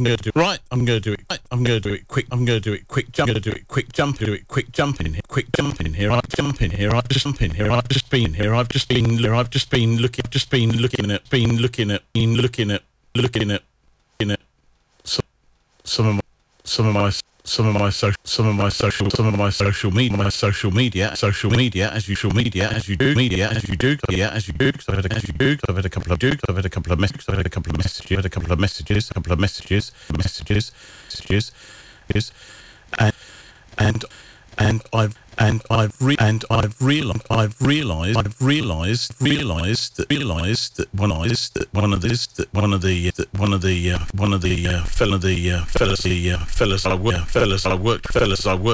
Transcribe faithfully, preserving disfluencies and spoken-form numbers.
I'm going to do it right. I'm going to do it. Right. I'm going to do it quick. I'm going to do it quick. Jump. I'm going to do it quick. Jump. Do it quick. Jump in here. Quick jump in here. I've jump in here. I've just jump in here. I've just been here. I've just been here. I've just been looking. Just been looking at. Been looking at. Been looking at. Looking at. In it. Some. Some of my. Some of my. Some of my social, some of my social, some of my social media, my social media, social media, as you social media, as you do, media, as you do, yeah, as you do. I've had a, as you do, I've had a couple of do, I've had a couple of messages, I've had a couple of messages, I've had a couple of messages, a couple of messages, messages, messages, is, and and and I've and I've re- and I've realized I've realized I've realized realized that realized that one is that one of this that one of the that one of the uh, one of the uh, fella the uh, fellas the uh, fellas I work fellas I worked fellas I worked